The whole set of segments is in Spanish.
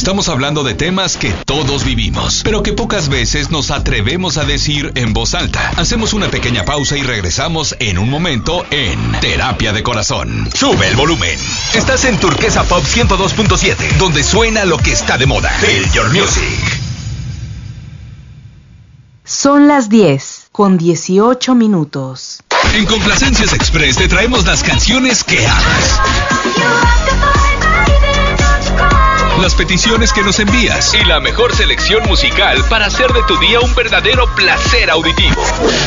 Estamos hablando de temas que todos vivimos, pero que pocas veces nos atrevemos a decir en voz alta. Hacemos una pequeña pausa y regresamos en un momento en Terapia de Corazón. Sube el volumen. Estás en Turquesa Pop 102.7, donde suena lo que está de moda. Feel your music. Son las 10:18. En Complacencias Express te traemos las canciones que amas, las peticiones que nos envías y la mejor selección musical para hacer de tu día un verdadero placer auditivo.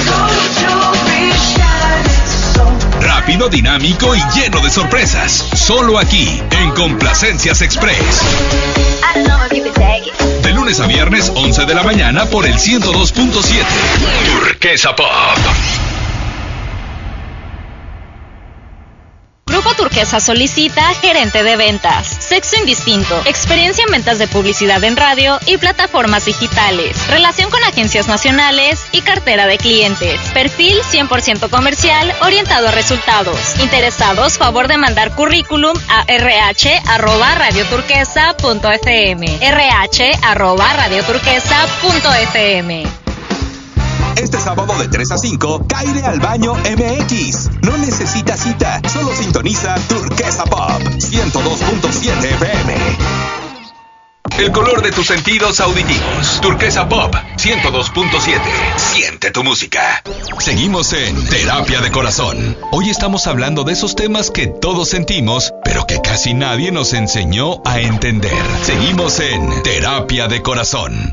Rápido, dinámico y lleno de sorpresas. Solo aquí, en Complacencias Express. De lunes a viernes, 11 de la mañana por el 102.7. Turquesa Pop. Grupo Turquesa solicita gerente de ventas, sexo indistinto, experiencia en ventas de publicidad en radio y plataformas digitales, relación con agencias nacionales y cartera de clientes. Perfil 100% comercial orientado a resultados. Interesados, favor de mandar currículum a rh@radioturquesa.fm. rh@radioturquesa.fm. Este sábado de 3 a 5, Caire al Baño MX. No necesitas cita, solo sintoniza Turquesa Pop 102.7 FM. El color de tus sentidos auditivos. Turquesa Pop 102.7. Siente tu música. Seguimos en Terapia de Corazón. Hoy estamos hablando de esos temas que todos sentimos, pero que casi nadie nos enseñó a entender. Seguimos en Terapia de Corazón.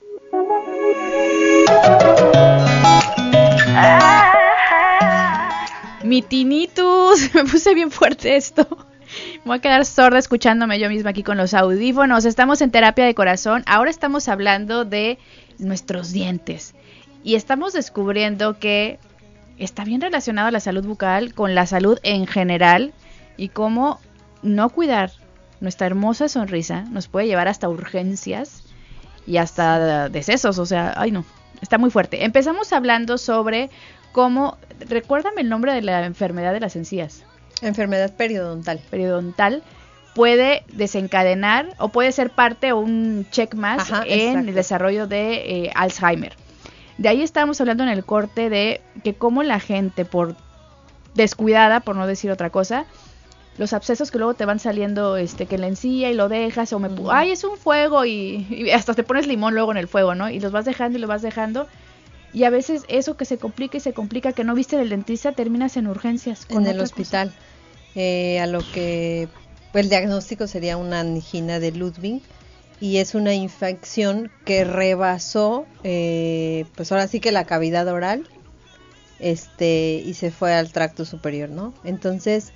Mi tinnitus, me puse bien fuerte esto. Me voy a quedar sorda escuchándome yo misma aquí con los audífonos. Estamos en Terapia de Corazón. Ahora estamos hablando de nuestros dientes. Y estamos descubriendo que está bien relacionado la salud bucal con la salud en general. Y cómo no cuidar nuestra hermosa sonrisa nos puede llevar hasta urgencias y hasta decesos. O sea, ay no, está muy fuerte. Empezamos hablando sobre cómo, recuérdame el nombre de la enfermedad de las encías. Enfermedad periodontal. Periodontal puede desencadenar o puede ser parte o un check más en exacto. el desarrollo de Alzheimer. De ahí estábamos hablando en el corte de que cómo la gente por descuidada, por no decir otra cosa, los abscesos que luego te van saliendo que en la encía y lo dejas o ay, es un fuego y hasta te pones limón luego en el fuego, ¿no? Y los vas dejando y lo vas dejando. Y a veces eso que se complica, que no viste del dentista, terminas en urgencias. En el hospital. A lo que pues, el diagnóstico sería una angina de Ludwig y es una infección que rebasó, pues ahora sí que la cavidad oral, y se fue al tracto superior, ¿no? Entonces,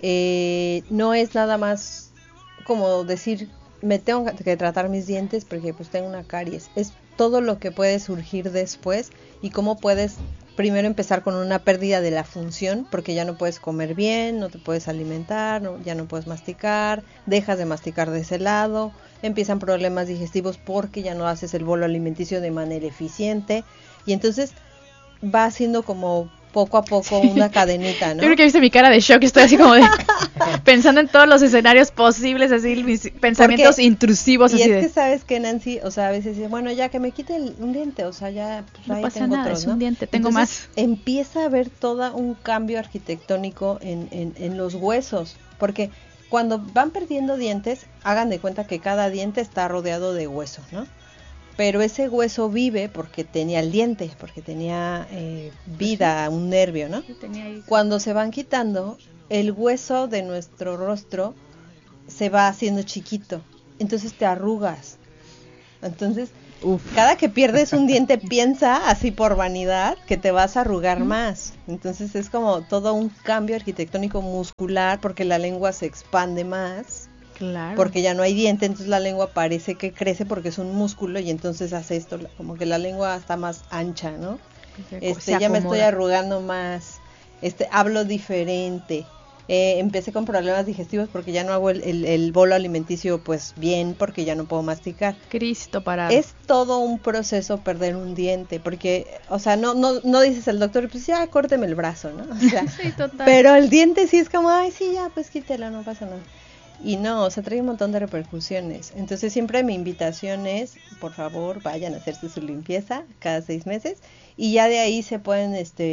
no es nada más como decir, me tengo que tratar mis dientes porque pues tengo una caries. Es todo lo que puede surgir después y cómo puedes primero empezar con una pérdida de la función porque ya no puedes comer bien, no te puedes alimentar, ya no puedes masticar, dejas de masticar de ese lado, empiezan problemas digestivos porque ya no haces el bolo alimenticio de manera eficiente y entonces va haciendo como poco a poco una cadenita, ¿no? Yo creo que viste mi cara de shock, estoy así como de pensando en todos los escenarios posibles, así mis pensamientos intrusivos. Y así es que sabes que Nancy, o sea, a veces dice, bueno, ya que me quite un diente, o sea, ya pues, no ahí pasa tengo nada, otro, es ¿no? un diente, tengo Entonces, más. Empieza a haber todo un cambio arquitectónico en los huesos, porque cuando van perdiendo dientes, hagan de cuenta que cada diente está rodeado de hueso, ¿no? Pero ese hueso vive porque tenía el diente, porque tenía vida, un nervio, ¿no? Cuando se van quitando, el hueso de nuestro rostro se va haciendo chiquito, entonces te arrugas. Entonces, cada que pierdes un diente, piensa así por vanidad que te vas a arrugar más. Entonces es como todo un cambio arquitectónico muscular porque la lengua se expande más. Claro. Porque ya no hay diente, entonces la lengua parece que crece porque es un músculo y entonces hace esto, como que la lengua está más ancha, ¿no? Ya me estoy arrugando más, hablo diferente, empecé con problemas digestivos porque ya no hago el bolo alimenticio pues bien porque ya no puedo masticar. Cristo parado. Es todo un proceso perder un diente, porque, o sea, no dices al doctor, pues ya córteme el brazo, ¿no? O sea, sí, total. Pero el diente sí es como, ay, sí, ya, pues quítelo, no pasa nada. Y no, o sea, trae un montón de repercusiones. Entonces siempre mi invitación es, por favor, vayan a hacerse su limpieza cada 6 meses y ya de ahí se pueden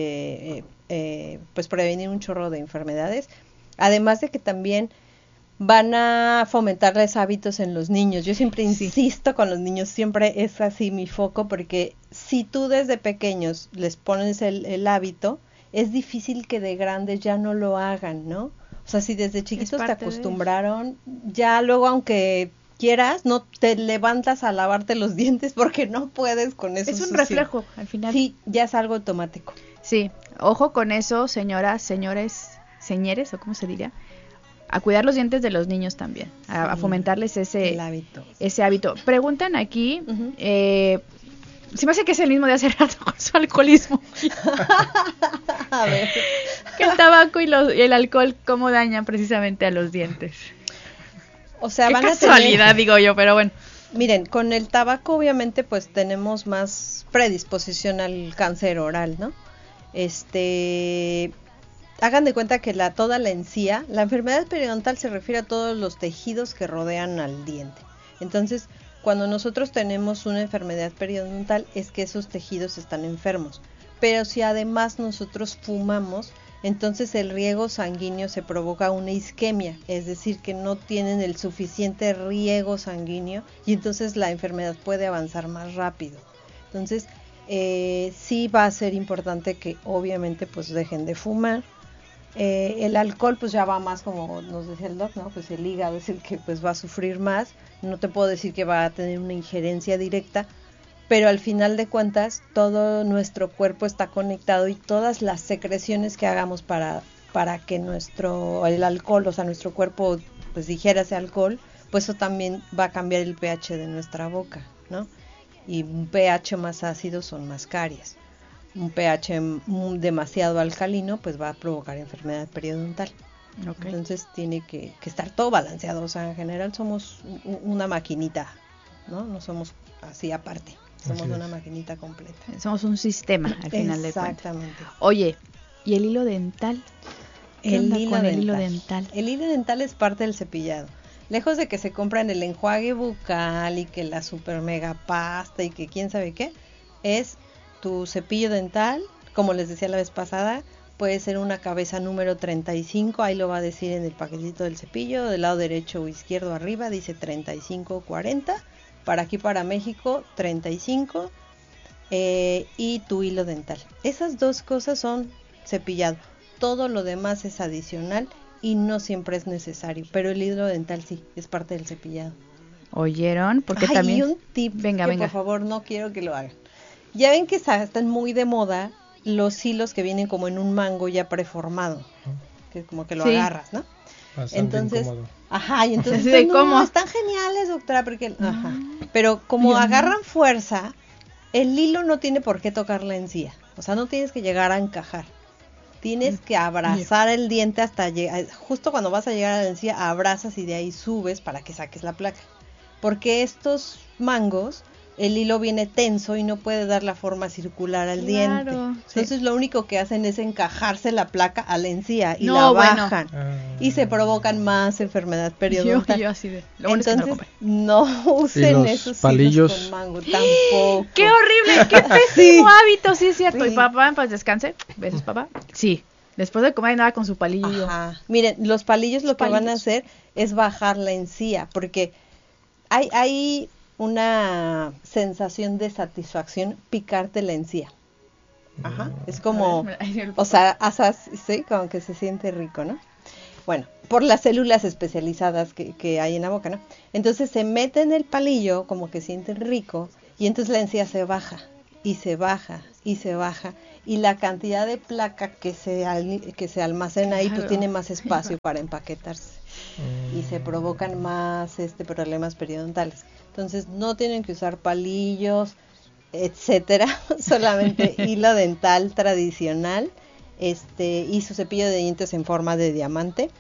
pues prevenir un chorro de enfermedades. Además de que también van a fomentarles hábitos en los niños. Yo siempre insisto con los niños, siempre es así mi foco, porque si tú desde pequeños les pones el hábito, es difícil que de grandes ya no lo hagan, ¿no? O sea, si desde chiquitos te acostumbraron, ya luego aunque quieras, no te levantas a lavarte los dientes porque no puedes con eso. Es un reflejo, al final. Sí, ya es algo automático. Sí, ojo con eso, señoras, señores, o cómo se diría, a cuidar los dientes de los niños también, a fomentarles ese hábito. Preguntan aquí, se me hace que es el mismo de hace rato con su alcoholismo. A ver. Que el tabaco y el alcohol, ¿cómo dañan precisamente a los dientes? O sea, qué van casualidad, a tener... digo yo, pero bueno. Miren, con el tabaco obviamente pues tenemos más predisposición al cáncer oral, ¿no? Hagan de cuenta que toda la encía, la enfermedad periodontal se refiere a todos los tejidos que rodean al diente. Entonces, cuando nosotros tenemos una enfermedad periodontal es que esos tejidos están enfermos. Pero si además nosotros fumamos, entonces el riego sanguíneo se provoca una isquemia, es decir, que no tienen el suficiente riego sanguíneo y entonces la enfermedad puede avanzar más rápido. Entonces, sí va a ser importante que obviamente pues dejen de fumar. El alcohol pues ya va más como nos decía el doc, ¿no? Pues el hígado es el que pues va a sufrir más. No te puedo decir que va a tener una injerencia directa, pero al final de cuentas todo nuestro cuerpo está conectado y todas las secreciones que hagamos para que el alcohol, o sea, nuestro cuerpo pues digiera ese alcohol, pues eso también va a cambiar el pH de nuestra boca, ¿no? Y un pH más ácido son más caries. Un pH demasiado alcalino pues va a provocar enfermedad periodontal. Okay. Entonces tiene que estar todo balanceado, o sea, en general somos una maquinita, ¿no? No somos así aparte, somos una maquinita completa. Somos un sistema al final de cuentas. Exactamente. Oye, ¿y el hilo dental? El hilo dental es parte del cepillado. Lejos de que se compran el enjuague bucal y que la super mega pasta y que quién sabe qué, es tu cepillo dental, como les decía la vez pasada, puede ser una cabeza número 35, ahí lo va a decir en el paquetito del cepillo, del lado derecho o izquierdo arriba, dice 35-40, para aquí para México 35, y tu hilo dental. Esas dos cosas son cepillado, todo lo demás es adicional y no siempre es necesario, pero el hilo dental sí, es parte del cepillado. ¿Oyeron? Porque también... Y un tip venga. Por favor no quiero que lo hagan. Ya ven que están muy de moda los hilos que vienen como en un mango ya preformado, que como que lo agarras, ¿no? Bastante entonces, incómodo. Y entonces ¿de cómo? Están geniales, doctora, porque pero como agarran fuerza, el hilo no tiene por qué tocar la encía, o sea, no tienes que llegar a encajar. Tienes que abrazar el diente hasta llegar, justo cuando vas a llegar a la encía, abrazas y de ahí subes para que saques la placa. Porque estos mangos, el hilo viene tenso y no puede dar la forma circular al diente. Entonces lo único que hacen es encajarse la placa a la encía y la bajan. Y se provocan más enfermedad periodontal. Yo así de... Entonces no usen esos palillos hilos con mango tampoco. ¡Qué horrible! ¡Qué pésimo hábito! Sí, es cierto. Sí. Y papá, en paz descanse. ¿Besos, papá? Sí. Después de comer nada con su palillo. Miren, los palillos que van a hacer es bajar la encía, porque hay una sensación de satisfacción picarte la encía. Es como, o sea, sí, como que se siente rico, ¿no? Bueno, por las células especializadas que hay en la boca, ¿no? Entonces se mete en el palillo, como que sienten rico, y entonces la encía se baja, y se baja, y se baja, y la cantidad de placa que se almacena ahí, pues tiene más espacio para empaquetarse. Y se provocan más problemas periodontales. Entonces no tienen que usar palillos, etcétera, solamente hilo dental tradicional, y su cepillo de dientes en forma de diamante.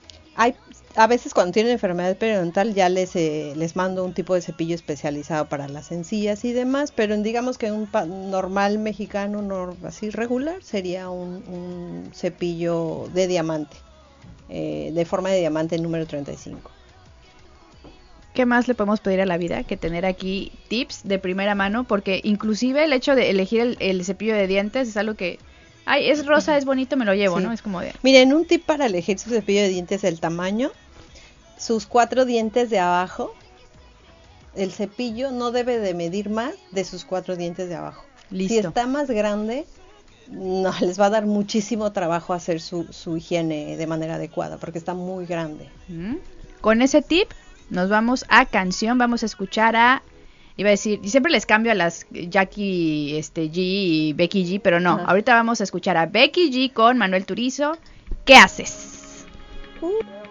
A veces cuando tienen enfermedad periodontal ya les mando un tipo de cepillo especializado para las encías y demás, pero digamos que un normal mexicano así regular sería un cepillo de diamante. de forma de diamante número 35. ¿Qué más le podemos pedir a la vida que tener aquí tips de primera mano? Porque inclusive el hecho de elegir el cepillo de dientes es algo que, ay, es rosa, es bonito, me lo llevo, Sí. ¿no? Es como de... Miren, un tip para elegir su cepillo de dientes: el tamaño, sus 4 dientes de abajo. El cepillo no debe de medir más de sus 4 dientes de abajo. Listo. Si está más grande, no, les va a dar muchísimo trabajo hacer su higiene de manera adecuada, porque está muy grande. Con ese tip nos vamos a canción, vamos a escuchar a... Iba a decir, y siempre les cambio a las Jackie G y Becky G, pero no, ahorita vamos a escuchar a Becky G con Manuel Turizo. ¿Qué haces?